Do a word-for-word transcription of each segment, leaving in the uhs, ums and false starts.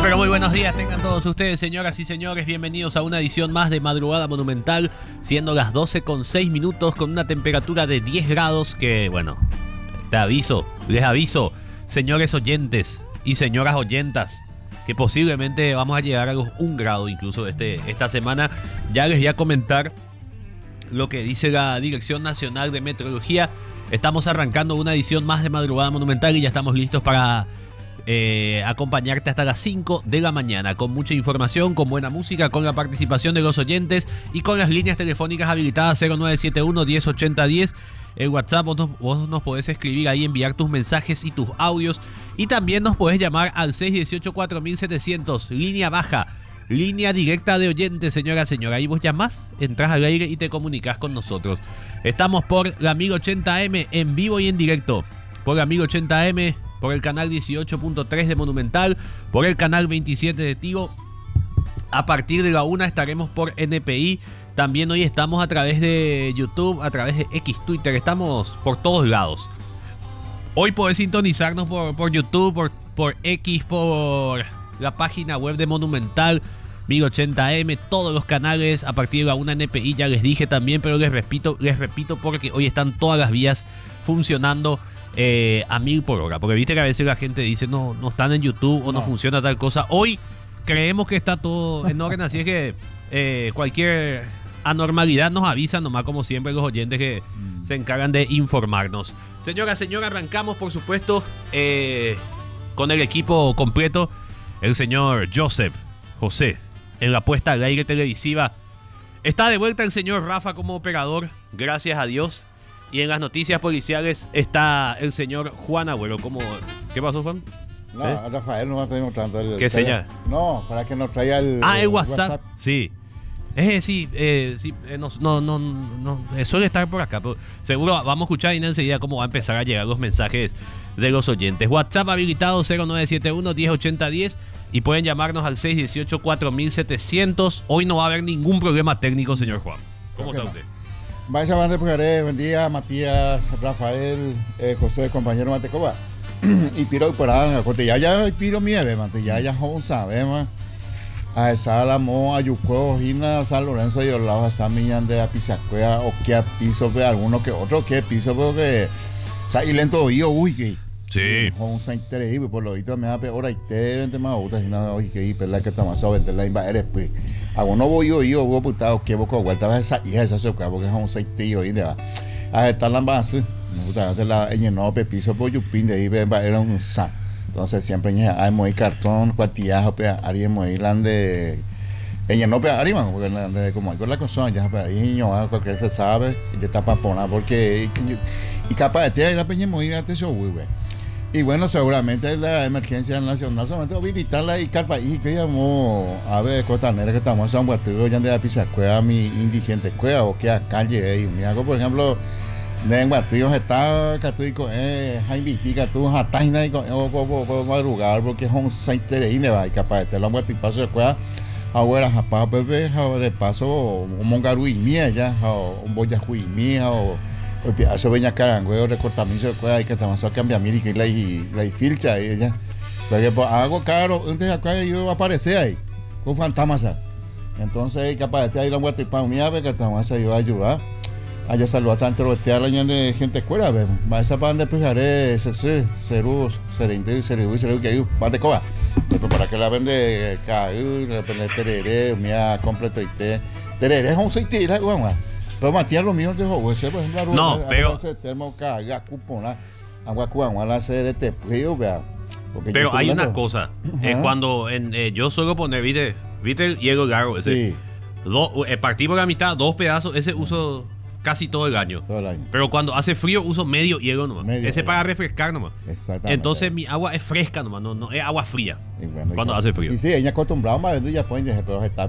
pero muy buenos días tengan todos ustedes, señoras y señores. Bienvenidos a una edición más de Madrugada Monumental, siendo las doce con seis minutos, con una temperatura de diez grados que, bueno, te aviso, les aviso, señores oyentes y señoras oyentas, que posiblemente vamos a llegar a los un grado incluso este, esta semana. Ya les voy a comentar lo que dice la Dirección Nacional de Meteorología. Estamos arrancando una edición más de Madrugada Monumental y ya estamos listos para eh, acompañarte hasta las cinco de la mañana, con mucha información, con buena música, con la participación de los oyentes y con las líneas telefónicas habilitadas cero nueve siete uno, diez ochenta diez. El WhatsApp, vos nos, vos nos podés escribir ahí, enviar tus mensajes y tus audios, y también nos podés llamar al seis uno ocho, cuatro mil setecientos, línea baja, línea directa de oyentes, señora, señora. Ahí vos llamás, entras al aire y te comunicás con nosotros. Estamos por la mil ochenta eme en vivo y en directo, por la mil ochenta eme, por el canal dieciocho punto tres de Monumental, por el canal veintisiete de Tigo. A partir de la una estaremos por N P I. También hoy estamos a través de YouTube, a través de X, Twitter, estamos por todos lados. Hoy podés sintonizarnos por, por YouTube, por, por X, por la página web de Monumental, mil ochenta eme, todos los canales a partir de la una N P I, ya les dije también, pero les repito, les repito porque hoy están todas las vías funcionando eh, a mil por hora. Porque viste que a veces la gente dice, no, no están en YouTube o no, no funciona tal cosa. Hoy creemos que está todo en orden, así es que eh, cualquier anormalidad nos avisan, nomás como siempre los oyentes que mm. se encargan de informarnos. Señora, señora, arrancamos por supuesto eh, con el equipo completo. El señor Joseph, José, en la puesta al aire televisiva. Está de vuelta el señor Rafa como operador, gracias a Dios. Y en las noticias policiales está el señor Juan Agüero. ¿Cómo? ¿Qué pasó, Juan? No, ¿Eh? Rafael no va a estar mostrando el... ¿Qué señal? No, para que nos traiga el... Ah, el, el WhatsApp. WhatsApp. Sí. Eh, sí, eh, sí eh, no, no, no, no eh, suele estar por acá, pero seguro vamos a escuchar y enseguida cómo va a empezar a llegar los mensajes de los oyentes. WhatsApp habilitado cero nueve siete uno, diez ochenta diez y pueden llamarnos al seis uno ocho, cuatro mil setecientos. Hoy no va a haber ningún problema técnico, señor Juan. ¿Cómo está usted? Vaya, van de Pujaré, buen día, Matías, Rafael, eh, José, compañero Matecoba. Y piro por ahí, ya ya piro mieve, mate, ya ya no sabemos. A esa la mo ayuco hina San Lorenzo de Orlado, a San Millán de la Pizacuea, o que a piso de alguno que otro, que piso porque o sea, y lento yo, uy, que sí, un san increíble, por lo visto me da peor ahí te vende más otra, y no, oye, que perla que estamos a vender la imba eres pues. A uno voy yo, yo voy putado, que boca vuelta a esa hija esa soca, porque es un san tío y de va. A estar la base, me gusta de la no piso por yupín de ahí era un san. Entonces siempre hay muy cartón, cuartillajo, haría muy grande. Ella no pega arriba, porque como hay con la cosa, ya para ahí, cualquier que sabe, ya está para poner, porque y capaz de tener la peña muy grande, eso güey. Y bueno, seguramente la emergencia nacional, solamente habilitarla y carpa y que digamos, a ver, costanera que estamos en Guatrigo, ya de la Pizacuea, mi indigente cueva, o que a calle, y me hago, por ejemplo. De Guatillos está católico, eh, Jaime Tica, tú, Jataina, y puedo madrugar porque es un sainte de Ineba, y capaz de tener un guatipazo de cueva, ahora, japá, bebé, de paso, un mongaruí mía, ya, un boyajuí mía, o el piazo veña carangüeo, recortamiento de cueva, y que estamos a cambiar mil y la la filcha, y ella, porque pues algo caro, antes de acá yo aparecer ahí, con fantasmas, entonces, capaz de tener un guatipazo mía, que estamos a ayudar a ayudar. Allá saluda tanto rotear la de gente escuela, vemos. Va esa pan de Pujaré, ese sí, Cerús, Serindí, Cerú, Cerú, que hay pan de coba. Pero para que la vende caú, la vende tereré, mía completo y té. Tereré es un seitira, guau. Pero Matías lo mío de juego, por ejemplo, no, pero tenemos caga cupona, agua cubana, la sede de teprío, vea. Pero hay una cosa, eh, cuando en, eh, yo suelo poner, viste, viste el hielo largo ese. Sí. Do, eh, partir por la mitad, dos pedazos, ese uso casi todo el año. Todo el año. Pero cuando hace frío uso medio hielo nomás. Medio Ese hielo. Para refrescar nomás. Exactamente. Entonces mi agua es fresca nomás, no, no es agua fría. Y bueno, cuando y, hace frío. Y sí, ella acostumbrada a vender ya pueden pero está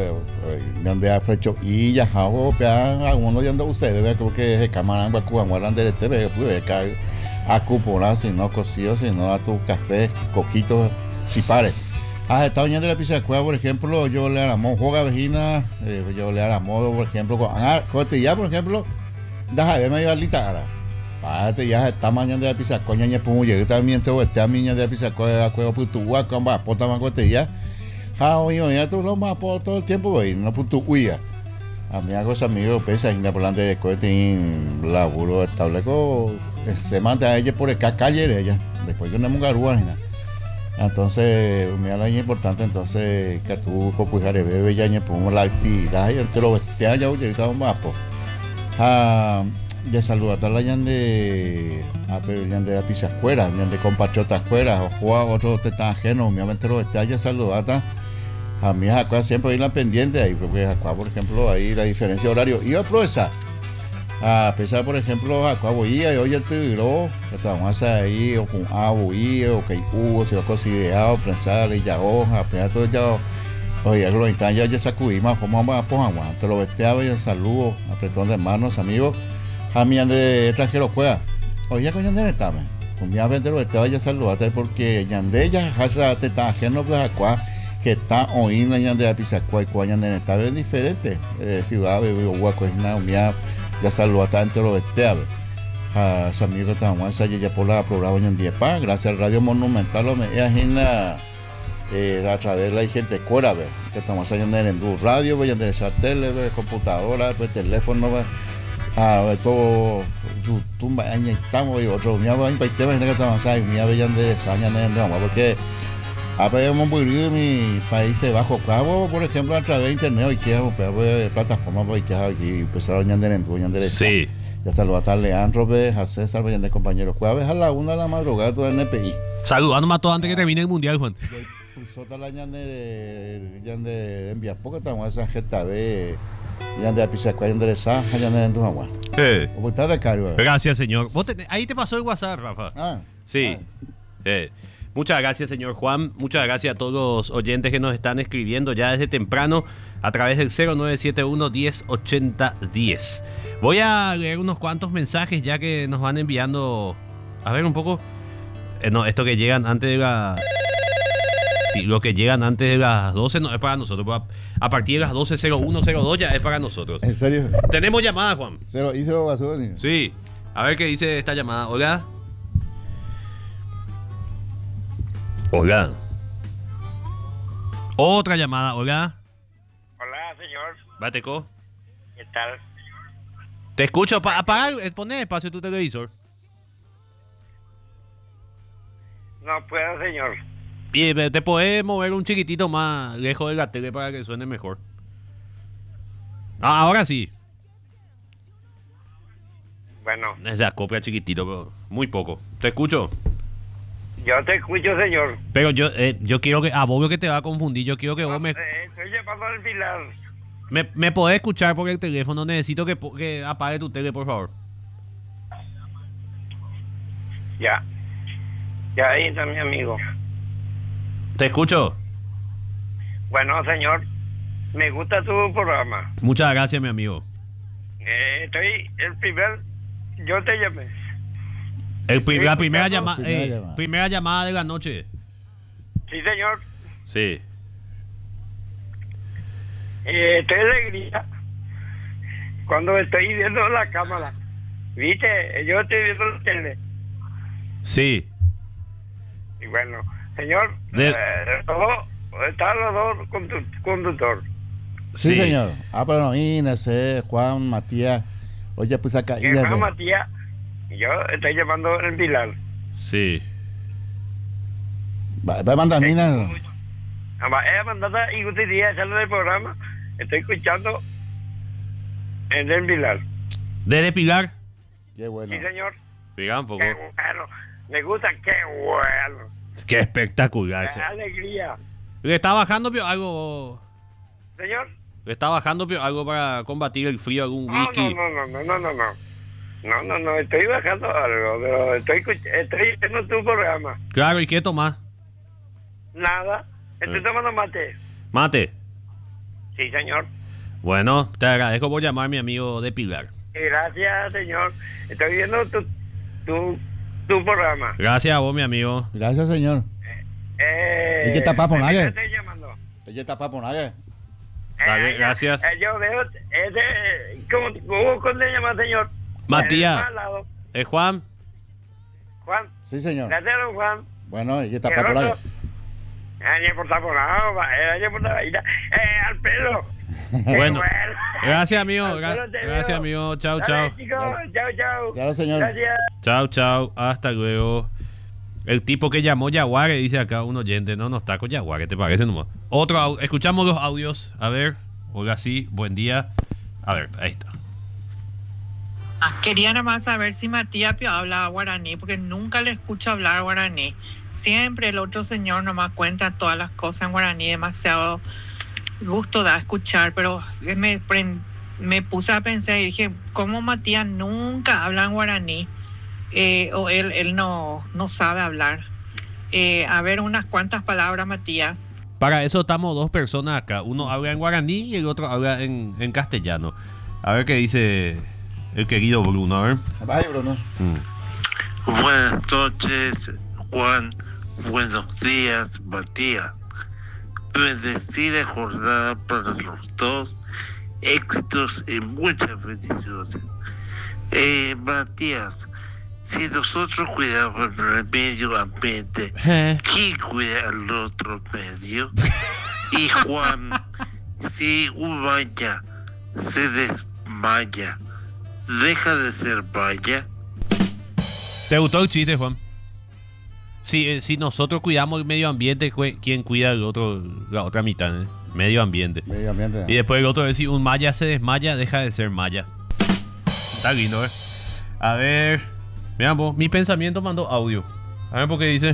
donde ha frecho y ya hago pean algunos ya anda ustedes ve creo que es camarán guacuan guardan de este ve pues a cuponar si no cocido si no a tu café coquito si pare. Ah, esta doña de la Pizacuea, por ejemplo, yo le amo joga vejina, eh, yo le amo, por ejemplo, con ah, cotilla, por ejemplo, deja de me llevar litara. Pate ya está mañana de pisacó ña pumu llegué también te este a miña de pisacó a cueva putuwa con va pota mangote ya. Ja oye ya tú no más por todo el tiempo güey, no putuya. A mí hago amigos pesa inda por delante de cohete en laburo establezco se manda ella por el calle ella después que no hemos garúa ni nada. Entonces, me habla importante, entonces, que tú, copujare, bebe, ya, ñe, pongo la actividad, y entre los bestias, ya, oye, estamos más, pues. Ah, de saludar a la yan de, a pero yan de la pizza escuela, yan de compachota escuela, o juega otro te está ajeno, me aventero los bestias, ya saludar a mí, a cual siempre hay la pendiente ahí, porque a cual, por ejemplo, ahí la diferencia de horario, y a profesar. A pesar, por ejemplo, a Coahuila y hoy el tiro, que estamos ahí, o con agua, o que hubo, se lo considerado, prensar y ya hoja, a pesar de todo ya, oye, lo están ya, ya sacudimos, como vamos a poner, te lo vesteaba y el saludo, apretón de manos, amigos, a mí de extranjero, pues, oye, con Yandel estamos, con mi aventero lo vesteaba ya saludarte, porque Yandel ya, ya te está ajeno, pues, a cuá, que está oíndo Yandel a Pizacua y cuá Yandel está bien diferente, eh, ciudad, bebé, huaco, es nada, mía. Ya saludo a tanto los bestiables. A sus amigos que estamos allá por la programa en Diepa. Gracias al Radio Monumental, lo me imagina eh, a través de la gente escuela, que estamos allá en el radio, vayan de esa tele, computadora, pues, teléfono, a ver todo YouTube, ahí estamos, y otro, mi abuelo, y temas que estamos ahí, mi abuelo, de esa, porque habíamos vivido en mi países bajo cabo, por ejemplo, a través de internet, hoy que es plataforma, hoy que y empezaron a andar en tu andar. Sí. Ya saludar a Leandro, a César, vayan de compañeros. Jueves a la una de la madrugada, todo en N P I. Saludando más todo antes que termine el mundial, Juan. Sota la ñande de ñande enviar porque estamos esa jeta B ñande a pisar cuando de esa ñande en tu agua. Eh. ¿Cómo estás de cargo? Gracias, señor. ¿Vos te, ahí te pasó el WhatsApp, Rafa. Ah. Sí. Ah. Eh. Muchas gracias, señor Juan. Muchas gracias a todos los oyentes que nos están escribiendo ya desde temprano a través del cero nueve siete uno, diez, ochenta, diez. Voy a leer unos cuantos mensajes ya que nos van enviando. A ver un poco. Eh, no, esto que llegan antes de las... Sí, lo que llegan antes de las doce no es para nosotros. A, a partir de las doce cero uno cero dos ya es para nosotros. ¿En serio? Tenemos llamada, Juan. Cero, ¿y cero basura? Sí. A ver qué dice esta llamada. Hola. Hola. Otra llamada, hola. Hola, señor. Bateco. ¿Qué tal? Te escucho. Pa apagar, poné espacio tu televisor. No puedo, señor. Y te podés mover un chiquitito más lejos de la tele para que suene mejor. Ah, ahora sí. Bueno. Se acopla chiquitito, pero muy poco. ¿Te escucho? Yo te escucho, señor. Pero yo eh, yo quiero que... A vos que te va a confundir. Yo quiero que No, vos me... eh, estoy llevando al Pilar. Me, me podés escuchar por el teléfono. Necesito que, que apague tu tele, por favor. Ya. Ya ahí está mi amigo. ¿Te escucho? Bueno, señor. Me gusta tu programa. Muchas gracias, mi amigo. Eh, estoy el primer... Yo te llamé. El, Sí, la primera, escuchando. llama, Primera eh, llamada. primera llamada de la noche. Sí, señor. Sí. Eh, estoy alegría cuando estoy viendo la cámara. ¿Viste? Yo estoy viendo la tele. Sí. Y bueno, señor, De- eh, todo, están los dos condu- conductor. Sí, Sí. señor. Ah, pero no, Inés, eh, Juan, Matías. Oye, pues acá. Mi hermano Matías, yo estoy llamando en Pilar. Sí. Va va a mandar minas. He mandado y usted día sale del programa. Estoy escuchando en el Pilar. Desde Pilar. Qué bueno. Sí, señor. Pilar un poco. Qué bueno. Me gusta, qué bueno. Qué espectacular. Qué alegría. ¿Le está bajando pio, algo? Señor. ¿Le está bajando pio, algo para combatir el frío? ¿Algún No, whisky? no, no, no, no, no, no. No, no, no, estoy bajando algo, pero estoy, escuch- estoy viendo tu programa. Claro, ¿y qué tomás? Nada. Estoy Eh. tomando mate. Mate. Sí, señor. Bueno, te agradezco por llamar, mi amigo de Pilar. Gracias, señor. Estoy viendo tu, tu, tu programa. Gracias a vos, mi amigo. Gracias, señor. Eh, ¿Y qué está papo, ¿de nadie? qué estoy llamando? Ella está para poner. Vale, Eh, gracias. eh, yo veo, ese, ¿cómo, cómo, cómo te llamas, señor? Matías. El más al lado. ¿Es Juan? Juan. Sí, señor. Gracias, don Juan. Bueno, y está Qué para por roto. acá. Añe por tapón, añe por tapón. Eh, al pelo. Qué Bueno, gracias, amigo. Al gra- pelo te gracias, veo. amigo. Chao, Dale, chao. chicos. Chao, chao. Claro, señor. Gracias. Chao, chao. Hasta luego. El tipo que llamó Yaguare, dice acá un oyente. No, no está con Yaguare, ¿te parece nomás? Otro, au- escuchamos los audios. A ver. Hola, sí. Buen día. A ver, ahí está. Ah, quería nomás saber si Matías Pio habla guaraní, porque nunca le escucho hablar guaraní. Siempre el otro señor nomás cuenta todas las cosas en guaraní, demasiado gusto da escuchar, pero me, prend- me puse a pensar y dije, ¿cómo Matías nunca habla en guaraní? Eh, o él, él no, no sabe hablar. Eh, a ver, unas cuantas palabras, Matías. Para eso estamos dos personas acá. Uno habla en guaraní y el otro habla en, en castellano. A ver qué dice el querido Bruno. A ver. Vaya, Bruno. Mm. Buenas noches, Juan. Buenos días, Matías. Bendecida jornada para los dos. Éxitos y muchas bendiciones. Eh, Matías, si nosotros cuidamos el medio ambiente, Eh. ¿quién cuida al otro medio? Y Juan, si un maya se desmaya, ¿deja de ser maya? ¿Te gustó el chiste, Juan? Si, eh, si nosotros cuidamos el medio ambiente, cu- ¿quién cuida el otro, la otra mitad? eh? Medio ambiente. Medio ambiente. Y después el otro es si un maya se desmaya, deja de ser maya. Está lindo, ¿eh? A ver. Vean vos, mi pensamiento mandó audio. A ver por qué dice.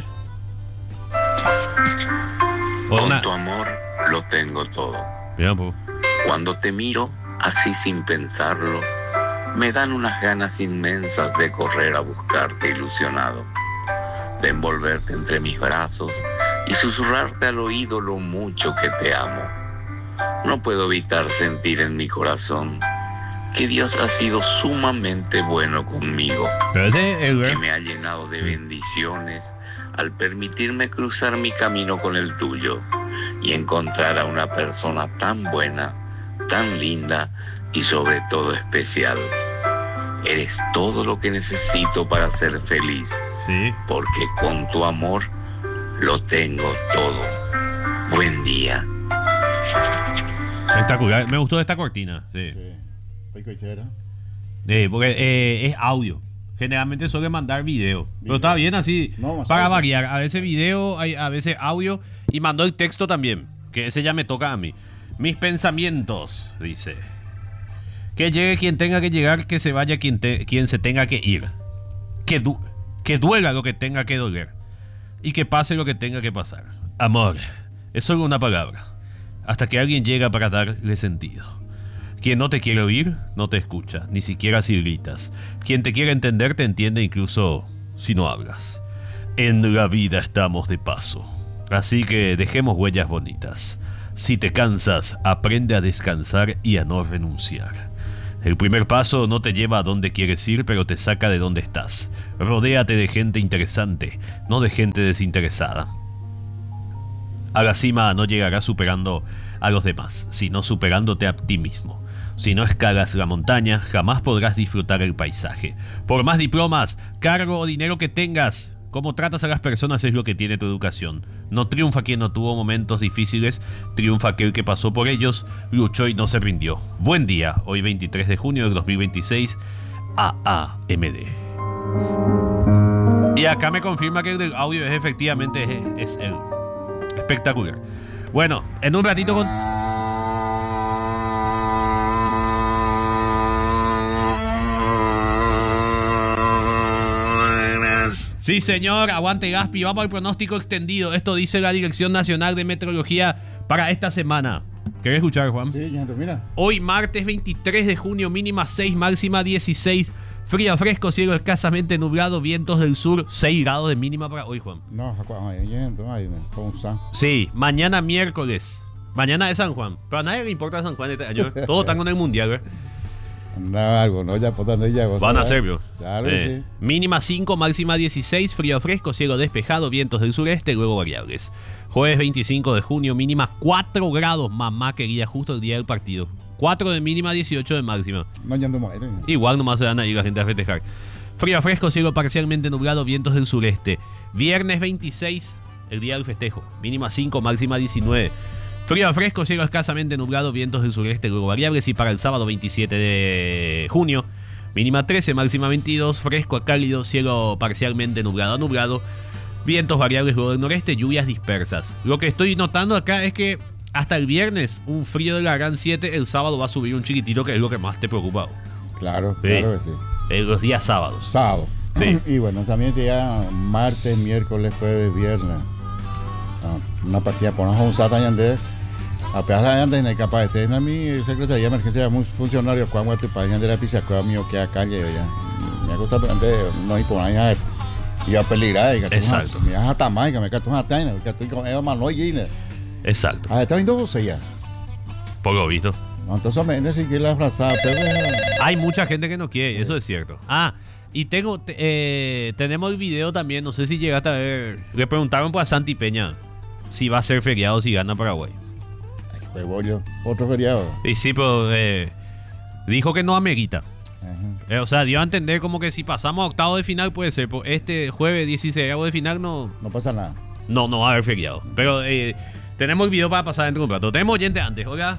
O Con una- tu amor lo tengo todo. Vean vos. Cuando te miro, así sin pensarlo, me dan unas ganas inmensas de correr a buscarte ilusionado, de envolverte entre mis brazos y susurrarte al oído lo mucho que te amo. No puedo evitar sentir en mi corazón que Dios ha sido sumamente bueno conmigo, Pero ese es el que me ha llenado de bendiciones al permitirme cruzar mi camino con el tuyo y encontrar a una persona tan buena, tan linda y sobre todo especial. Eres todo lo que necesito para ser feliz, Sí. porque con tu amor lo tengo todo. Buen día. Espectacular. Me gustó esta cortina. Sí. Sí. Ay, cochera. Eh, porque eh, es audio. Generalmente suele mandar video. Pero está bien así. No, más para audio. variar. A veces video, hay- a veces audio. Y mandó el texto también. Que ese ya me toca a mí. Mis pensamientos, dice. Que llegue quien tenga que llegar, que se vaya quien, te- quien se tenga que ir. Que, du- que duela lo que tenga que doler. Y que pase lo que tenga que pasar. Amor. Es solo una palabra. Hasta que alguien llega para darle sentido. Quien no te quiere oír, no te escucha, ni siquiera si gritas. Quien te quiere entender, te entiende incluso si no hablas. En la vida estamos de paso. Así que dejemos huellas bonitas. Si te cansas, aprende a descansar y a no renunciar. El primer paso no te lleva a donde quieres ir, pero te saca de donde estás. Rodéate de gente interesante, no de gente desinteresada. A la cima no llegarás superando a los demás, sino superándote a ti mismo. Si no escalas la montaña, jamás podrás disfrutar el paisaje. Por más diplomas, cargo o dinero que tengas, cómo tratas a las personas es lo que tiene tu educación. No triunfa quien no tuvo momentos difíciles, triunfa aquel que pasó por ellos, luchó y no se rindió. Buen día, hoy veintitrés de junio del dos mil veintiséis, A A M D. Y acá me confirma que el del audio es efectivamente es, es él. Espectacular. Bueno, en un ratito con... Sí, señor, aguante Gaspi, vamos al pronóstico extendido. Esto dice la Dirección Nacional de Meteorología para esta semana. ¿Querés escuchar, Juan? Sí, ya, mira. Hoy martes veintitrés de junio, mínima seis, máxima dieciséis. Frío fresco, cielo escasamente nublado, vientos del sur, seis grados de mínima para hoy, Juan. No, ahí, ahí, con un san. Sí, mañana miércoles. Mañana es San Juan. Pero a nadie le importa San Juan este año. Todos están con el mundial, ¿eh? No, algo, no, ya por donde ya. Van a ser, ¿vio? Claro, Eh, sí. Mínima cinco, máxima dieciséis, frío fresco, cielo despejado, vientos del sureste, luego variables. Jueves veinticinco de junio, mínima cuatro grados. Mamá quería justo el día del partido. cuatro de mínima, dieciocho de máxima. No, ya no muere. Igual nomás se van a ir la gente a festejar. Frío a fresco, cielo parcialmente nublado, vientos del sureste. Viernes veintiséis, el día del festejo. Mínima cinco, máxima diecinueve. Frío a fresco, cielo escasamente nublado, vientos del sureste, luego variables. Y para el sábado veintisiete de junio, mínima trece, máxima veintidós. Fresco a cálido, cielo parcialmente nublado a nublado. Vientos variables luego del noreste, lluvias dispersas. Lo que estoy notando acá es que hasta el viernes un frío de la gran siete, el sábado va a subir un chiquitito, que es lo que más te preocupa. Claro, Sí. claro que sí. En los días sábados. Sábado. Sí. Y bueno, también ya martes, miércoles, jueves, viernes. Ah, una partida por un sata yande. A pesar de antes, capaz este en mi secretaría de emergencia muy funcionario cuando te pagan de la pizza mío que a calle ya. Me gusta antes no hay por ahí nada. Y a peligrar, y que Exacto. Me vas a tamar, que me cato una taina, que estoy con ellos más no y Exacto. Ah, está viendo José ya. Por lo visto. Entonces me dice que la frazada, pero Hay mucha gente que no quiere, eso es cierto. Ah, y tengo, te- eh, tenemos el video también, no sé si llegaste a ver. Le preguntaron por a Santi Peña si va a ser feriado si gana Paraguay. Ay, bollo, otro feriado. Y sí, pero eh, dijo que no amerita. Ajá. Eh, o sea, dio a entender como que si pasamos a octavo de final puede ser. Por este jueves dieciséis de final no, No pasa nada. no, no va a haber feriado. Pero eh, tenemos el video para pasar dentro de un rato. Tenemos oyente antes, oiga.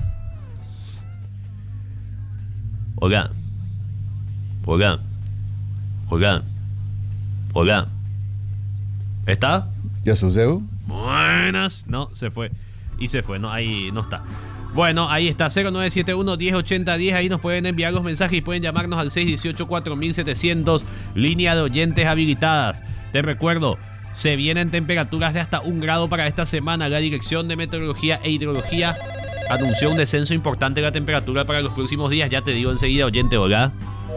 Oiga. Oiga. Oiga. Oiga. ¿Está? Jesús Evo. Buenas. No, se fue. Y se fue, no, ahí no está. Bueno, ahí está, cero nueve siete uno, uno cero ocho cero, diez. Ahí nos pueden enviar los mensajes y pueden llamarnos al seis uno ocho, cuatro siete cero cero, línea de oyentes habilitadas. Te recuerdo, se vienen temperaturas de hasta un grado para esta semana. La Dirección de Meteorología e Hidrología anunció un descenso importante de la temperatura para los próximos días. Ya te digo enseguida, oyente, hola.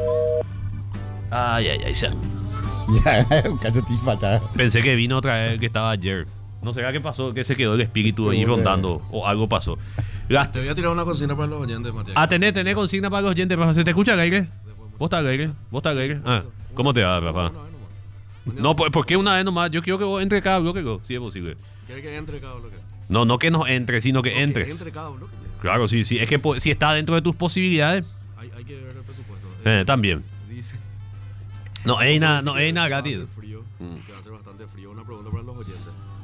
Ay, ay, ay, ya. Ya, un cacho te falta. Pensé que vino otra vez el que estaba ayer. ¿No será qué pasó? Que se quedó el espíritu ahí Qué bueno. rondando o algo pasó. Las- Te voy a tirar una consigna para los oyentes, Matías. Ah, tenés, tenés consigna para los oyentes, papá. ¿Se te escucha al aire? ¿Vos estás al aire? ¿Vos estás al aire? Ah, ¿cómo te va, papá? Una vez nomás. No, ¿por, por qué una vez nomás? Yo quiero que vos entre cada bloque, si es posible. ¿Quieres que entre cada bloque? No, no que nos entre, sino que No, entres. Que entre cada bloque. Claro, sí, sí. Es que po- si está dentro de tus posibilidades, Hay, hay que ver el presupuesto. eh, también. Dice. No hay nada, no dice que hay nada va a gratis. hacer frío, Mm. que va a ser bastante frío. Una pregunta para los oyentes.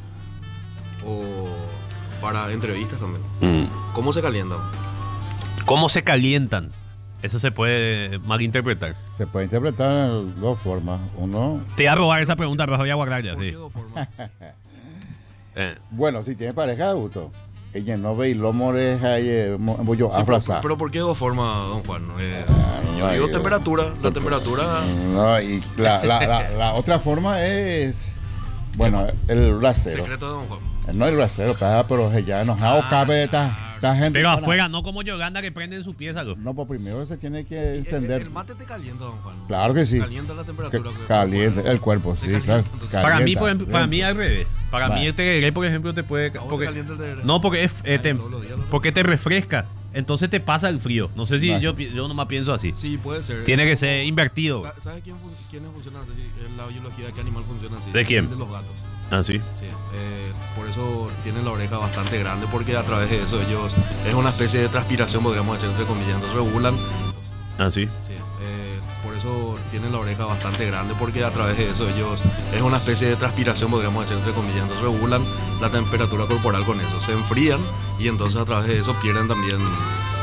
O para entrevistas también. Mm. ¿Cómo se calientan? ¿Cómo se calientan? Eso se puede malinterpretar. Se puede interpretar de dos formas. Uno, Te voy a robar esa pregunta, pero voy a guardar ya, ¿Por sí. qué dos formas? Eh, bueno, si tiene pareja de gusto. Ella no ve y lo moreja y eh, mo- voy yo Sí, a pero, abrazar. pero ¿por qué dos formas, don Juan? Eh, yo no, digo yo- temperatura. La temperatura. No, y la, la, la, la otra forma es, bueno, el bracero. Secreto de don Juan. No el bracero, pero, pero ya enojado cabe esta, esta gente. pero para- afuera, no como Yolanda que prenden su pieza. lo- No, pues primero se tiene que El, el- encender. el mate te calienta, don Juan. Claro que sí. Calienta la Que temperatura. caliente el cuerpo, Te sí, calienta, claro. entonces. Para mí, Calienta, por ejemplo, para mí al revés. Para Va. mí el tereré, por ejemplo, te puede... ¿A vos te Porque, calienta el tereré? no, porque, es, eh, Ay, te, todos los días lo- porque te refresca. Entonces te pasa el frío. No sé si Va. yo, pi- yo nomás pienso así. Sí, puede ser. Tiene Es que como- ser invertido. Sa- ¿Sabes quién fun- quiénes funcionan así? En la biología, ¿qué animal funciona así? ¿De quién? De los gatos. Ah, sí. Sí. eh, por eso tienen la oreja bastante grande, porque a través de eso ellos. Es una especie de transpiración, podríamos decir, entre comillas. Entonces regulan. Ah, sí. Sí, eh, por eso tienen la oreja bastante grande, porque a través de eso ellos. Es una especie de transpiración, podríamos decir, entre comillas. Entonces regulan la temperatura corporal con eso. Se enfrían y entonces a través de eso pierden también